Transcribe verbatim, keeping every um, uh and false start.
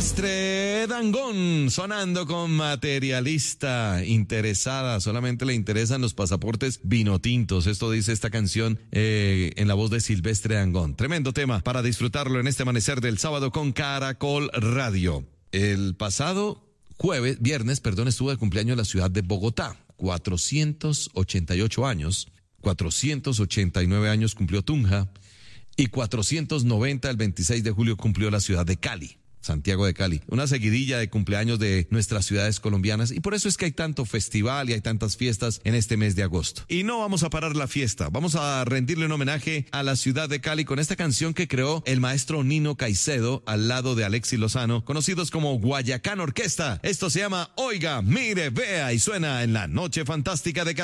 Silvestre Dangond sonando con Materialista. Interesada, solamente le interesan los pasaportes vinotintos. Esto dice esta canción eh, en la voz de Silvestre Dangond. Tremendo tema para disfrutarlo en este amanecer del sábado con Caracol Radio. El pasado jueves, viernes, perdón, estuvo de cumpleaños en la ciudad de Bogotá. cuatrocientos ochenta y ocho años, cuatrocientos ochenta y nueve años cumplió Tunja y cuatrocientos noventa el veintiséis de julio cumplió la ciudad de Cali. Santiago de Cali, una seguidilla de cumpleaños de nuestras ciudades colombianas y por eso es que hay tanto festival y hay tantas fiestas en este mes de agosto. Y no vamos a parar la fiesta, vamos a rendirle un homenaje a la ciudad de Cali con esta canción que creó el maestro Nino Caicedo al lado de Alexis Lozano, conocidos como Guayacán Orquesta. Esto se llama Oiga, Mire, Vea y suena en la Noche Fantástica de Caracol.